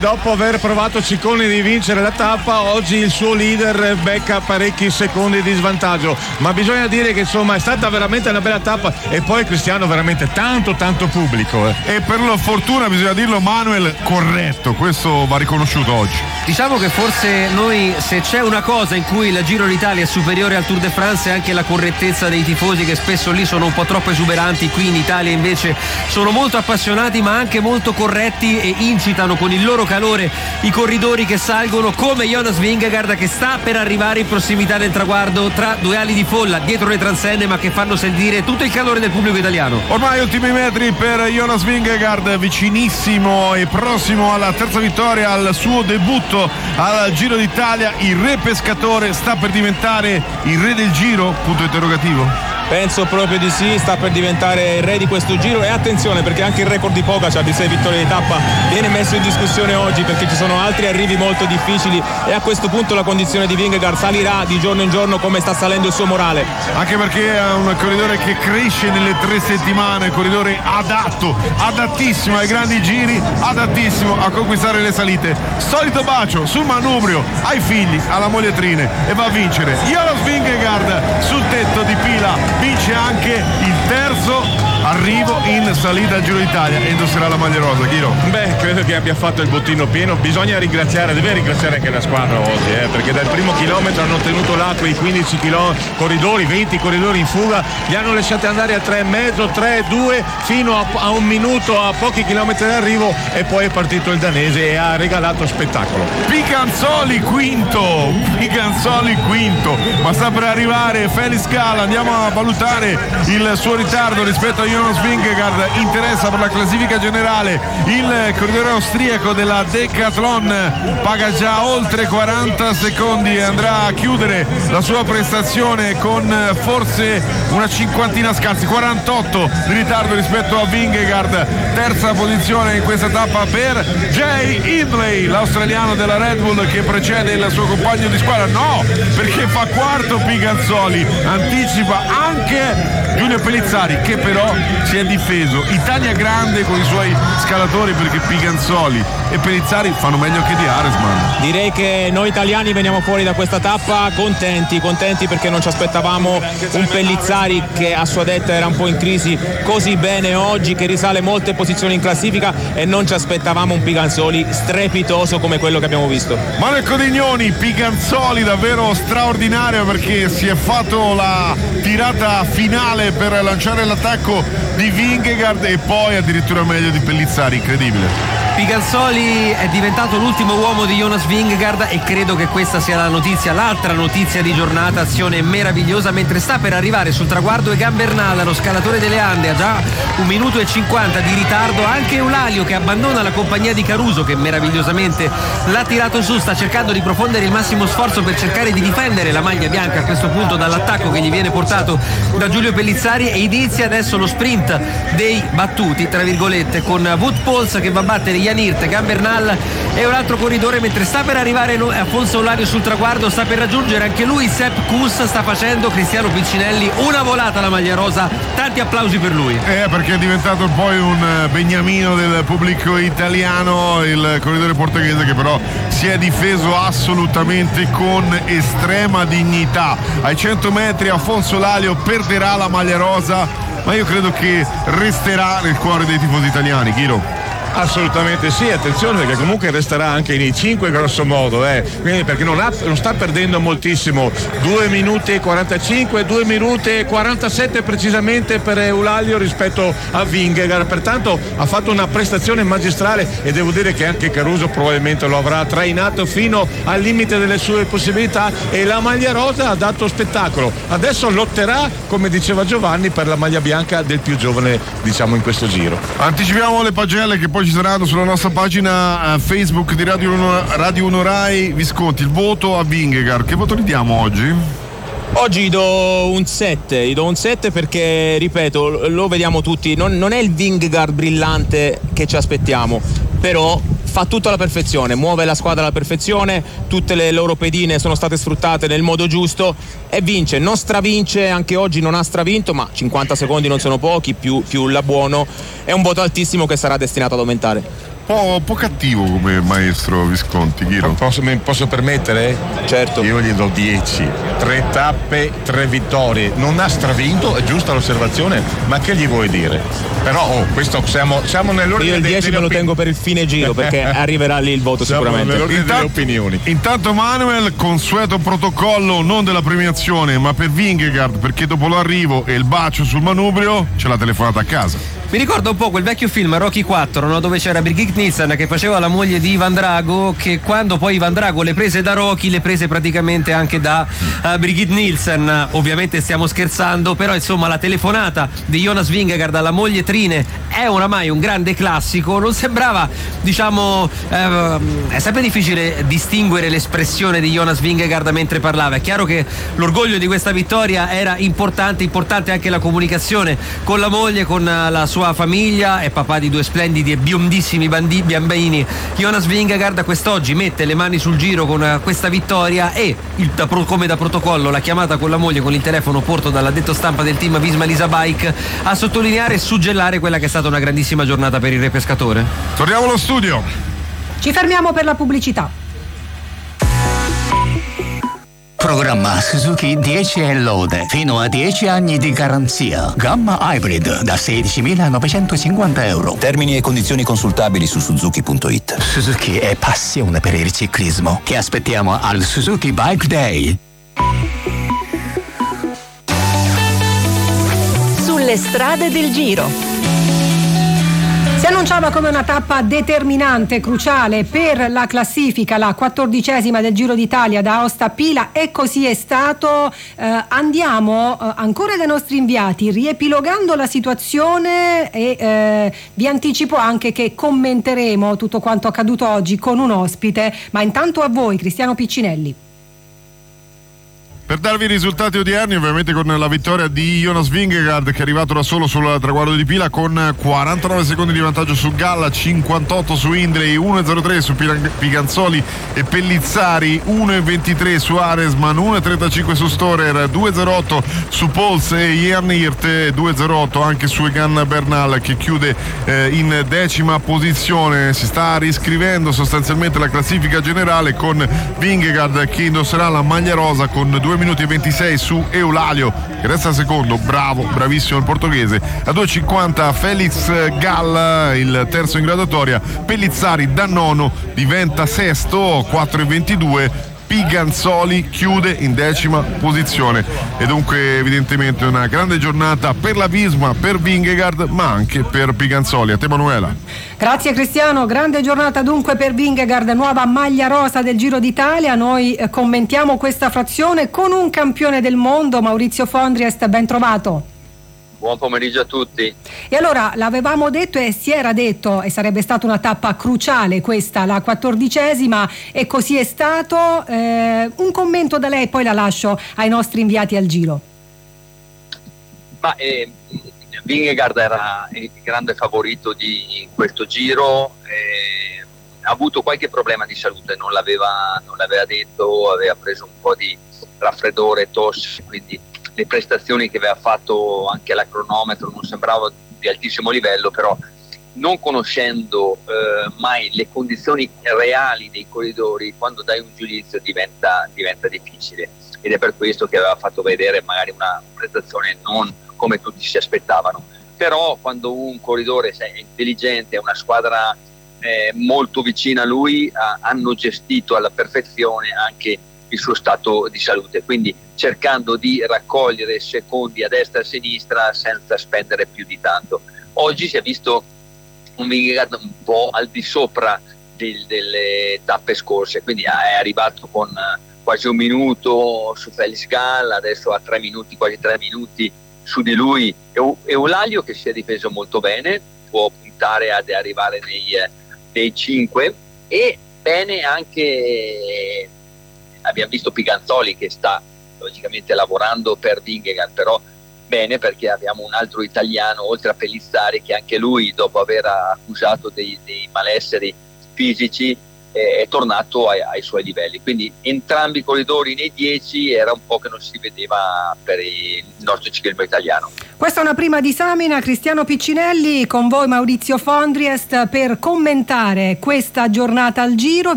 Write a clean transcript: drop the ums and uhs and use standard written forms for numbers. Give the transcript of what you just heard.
Dopo aver provato Ciccone di vincere la tappa, oggi il suo leader becca parecchi secondi di svantaggio, ma bisogna dire che insomma è stata veramente una bella tappa, e poi Cristiano veramente tanto pubblico. E per la fortuna, bisogna dirlo, Manuel, corretto, questo va riconosciuto oggi. Diciamo che forse noi, se c'è una cosa in cui la Giro d'Italia è superiore al Tour de France, è anche la correttezza dei tifosi, che spesso lì sono un po' troppo esuberanti. Qui in Italia invece sono molto appassionati ma anche molto corretti, e incitano con il loro calore i corridori che salgono, come Jonas Vingegaard, che sta per arrivare in prossimità del traguardo tra due ali di folla dietro le transenne, ma che fanno sentire tutto il calore del pubblico italiano. Ormai ultimi metri per Jonas Vingegaard, vicinissimo e prossimo alla terza vittoria, al suo debutto al Giro d'Italia. Il re pescatore sta per diventare il re del Giro? Punto interrogativo. Penso proprio di sì, sta per diventare il re di questo Giro, e attenzione perché anche il record di Pogačar di 6 vittorie di tappa viene messo in discussione oggi, perché ci sono altri arrivi molto difficili, e a questo punto la condizione di Vingegaard salirà di giorno in giorno, come sta salendo il suo morale. Anche perché è un corridore che cresce nelle 3 settimane, corridore adattissimo ai grandi giri, adattissimo a conquistare le salite. Solito bacio sul manubrio ai figli, alla moglietrine, e va a vincere. Jonas Vingegaard sul tetto di pila, vince anche il terzo arrivo in salita al Giro d'Italia e indosserà la maglia rosa. Chiro? Beh, credo che abbia fatto il bottino pieno. Bisogna deve ringraziare anche la squadra oggi, perché dal primo chilometro hanno tenuto là quei 15 corridori, 20 corridori in fuga, li hanno lasciati andare a 3,5, 3,2 fino a un minuto, a pochi chilometri d'arrivo, e poi è partito il danese e ha regalato spettacolo. Picanzoli quinto, ma sta per arrivare Felix Gall. Andiamo a valutare il suo ritardo rispetto a Jonas Vingegaard. Interessa per la classifica generale il corridore austriaco della Decathlon, paga già oltre 40 secondi e andrà a chiudere la sua prestazione con forse una cinquantina scarsi, 48 di ritardo rispetto a Vingegaard. Terza posizione in questa tappa per Jay Hindley, l'australiano della Red Bull, che precede il suo compagno di squadra. No, perché fa quarto Piganzoli, anticipa anche Giulio Pellizzari, che però si è difeso. Italia grande con i suoi scalatori, perché Piganzoli e Pellizzari fanno meglio che di Aresman. Direi che noi italiani veniamo fuori da questa tappa contenti perché non ci aspettavamo un Pellizzari che a sua detta era un po' in crisi così bene oggi, che risale molte posizioni in classifica, e non ci aspettavamo un Piganzoli strepitoso come quello che abbiamo visto. Manuel Codignoni, Piganzoli davvero straordinario, perché si è fatto la tirata finale per lanciare l'attacco di Vingegaard e poi addirittura meglio di Pellizzari, incredibile. Piganzoli è diventato l'ultimo uomo di Jonas Vingegaard, e credo che questa sia l'altra notizia di giornata. Azione meravigliosa mentre sta per arrivare sul traguardo Egan Bernal, lo scalatore delle Ande, ha già 1 minuto e 50 di ritardo. Anche Eulalia, che abbandona la compagnia di Caruso, che meravigliosamente l'ha tirato su, sta cercando di profondere il massimo sforzo per cercare di difendere la maglia bianca a questo punto dall'attacco che gli viene portato da Giulio Pellizzari, e inizia adesso lo sprint dei battuti, tra virgolette, con Wout Poels che va a battere Jan Hirt, Egan Bernal e un altro corridore, mentre sta per arrivare Afonso Eulalia sul traguardo. Sta per raggiungere anche lui Sepp Kuss, sta facendo Cristiano Piccinelli una volata alla maglia rosa. Tanti applausi per lui, perché è diventato poi un beniamino del pubblico italiano, il corridore portoghese, che però si è difeso assolutamente con estrema dignità. Ai 100 metri Afonso Eulalia perderà la maglia rosa, ma io credo che resterà nel cuore dei tifosi italiani. Chiro? Assolutamente sì, attenzione, perché comunque resterà anche nei 5 grosso modo, quindi, perché non sta perdendo moltissimo. 2 minuti e 45, 2 minuti e 47 precisamente per Eulalia rispetto a Vingegaard, pertanto ha fatto una prestazione magistrale, e devo dire che anche Caruso probabilmente lo avrà trainato fino al limite delle sue possibilità, e la maglia rosa ha dato spettacolo. Adesso lotterà, come diceva Giovanni, per la maglia bianca del più giovane, diciamo, in questo giro. Anticipiamo le pagelle che poi ci saranno sulla nostra pagina Facebook di Radio 1 Rai. Visconti, il voto a Vingegaard, che voto gli diamo oggi? Oggi do un 7 perché, ripeto, lo vediamo tutti, non è il Vingegaard brillante che ci aspettiamo, però fa tutto alla perfezione, muove la squadra alla perfezione, tutte le loro pedine sono state sfruttate nel modo giusto e vince. Non stravince, anche oggi non ha stravinto, ma 50 secondi non sono pochi, più la buono, è un voto altissimo che sarà destinato ad aumentare. un po' cattivo come maestro Visconti, Chiro. Mi posso permettere? Certo. Io gli do 10. 3 tappe, 3 vittorie. Non ha stravinto, è giusta l'osservazione, ma che gli vuoi dire? Però questo siamo nell'ordine. Io il 10 me lo tengo per il fine giro, perché arriverà lì il voto sicuramente. Nell'ordine delle opinioni. Intanto Manuel, consueto protocollo non della premiazione, ma per Vingegaard, perché dopo l'arrivo e il bacio sul manubrio c'è la telefonata a casa. Mi ricorda un po' quel vecchio film Rocky 4, no? Dove c'era Brigitte Nielsen che faceva la moglie di Ivan Drago, che quando poi Ivan Drago le prese da Rocky, le prese praticamente anche da Brigitte Nielsen. Ovviamente stiamo scherzando, però insomma la telefonata di Jonas Vingegaard alla moglie Trine è oramai un grande classico. Non sembrava, diciamo, è sempre difficile distinguere l'espressione di Jonas Vingegaard mentre parlava. È chiaro che l'orgoglio di questa vittoria era importante anche la comunicazione con la moglie, con la sua famiglia. È papà di 2 splendidi e biondissimi bambini. Jonas Vingegaard quest'oggi mette le mani sul giro con questa vittoria e come da protocollo la chiamata con la moglie con il telefono porto dall'addetto stampa del team Visma Lisa Bike a sottolineare e suggellare quella che è stata una grandissima giornata per il re pescatore. Torniamo allo studio. Ci fermiamo per la pubblicità. Programma Suzuki 10 e lode, fino a 10 anni di garanzia. Gamma Hybrid da 16.950 euro. Termini e condizioni consultabili su Suzuki.it. Suzuki è passione per il ciclismo. Ti aspettiamo al Suzuki Bike Day. Sulle strade del Giro. Si annunciava come una tappa determinante, cruciale per la classifica, la 14ª del Giro d'Italia da Aosta a Pila, e così è stato. Andiamo ancora dai nostri inviati, riepilogando la situazione, e vi anticipo anche che commenteremo tutto quanto accaduto oggi con un ospite, ma intanto a voi Cristiano Piccinelli. Per darvi i risultati odierni, ovviamente con la vittoria di Jonas Vingegaard, che è arrivato da solo sul traguardo di Pila con 49 secondi di vantaggio su Galla, 58 su Indley, 1,03 su Piganzoli e Pellizzari, 1,23 su Aresman, 1,35 su Storer, 2,08 su Pols e Jernhirt, 2,08 anche su Egan Bernal, che chiude in 10ª posizione. Si sta riscrivendo sostanzialmente la classifica generale con Vingegaard che indosserà la maglia rosa con 2 minuti e 26 su Eulalio, che resta secondo, bravissimo il portoghese. A 2,50 Felix Gall, il terzo in graduatoria. Pellizzari da nono diventa sesto, 4,22. Piganzoli chiude in 10ª posizione, e dunque evidentemente una grande giornata per la Visma, per Vingegaard, ma anche per Piganzoli. A te Manuela. Grazie Cristiano, grande giornata dunque per Vingegaard, nuova maglia rosa del Giro d'Italia. Noi commentiamo questa frazione con un campione del mondo, Maurizio Fondriest, ben trovato. Buon pomeriggio a tutti. E allora, l'avevamo detto e si era detto, e sarebbe stata una tappa cruciale questa, la 14ª, e così è stato. Un commento da lei, poi la lascio ai nostri inviati al Giro. Vingegaard era il grande favorito di questo Giro, ha avuto qualche problema di salute, non l'aveva detto, aveva preso un po' di raffreddore, tosse, quindi le prestazioni che aveva fatto anche alla cronometro non sembravano di altissimo livello, però non conoscendo mai le condizioni reali dei corridori, quando dai un giudizio diventa difficile, ed è per questo che aveva fatto vedere magari una prestazione non come tutti si aspettavano. Però quando un corridore è intelligente, una squadra molto vicina a lui, hanno gestito alla perfezione anche il suo stato di salute, quindi cercando di raccogliere secondi a destra e a sinistra senza spendere più di tanto. Oggi si è visto un Vingegaard un po' al di sopra delle tappe scorse, quindi è arrivato con quasi 1 minuto su Felix Gall, adesso a 3 minuti, quasi 3 minuti su di lui Eulalio, che si è difeso molto bene, può puntare ad arrivare nei 5, e bene anche abbiamo visto Piganzoli che sta logicamente lavorando per Vingegaard, però bene perché abbiamo un altro italiano oltre a Pellizzari che anche lui, dopo aver accusato dei malesseri fisici, è tornato ai suoi livelli, quindi entrambi i corridori nei 10 era un po' che non si vedeva per il nostro ciclismo italiano. Questa è una prima disamina. Cristiano Piccinelli, con voi Maurizio Fondriest per commentare questa giornata al Giro.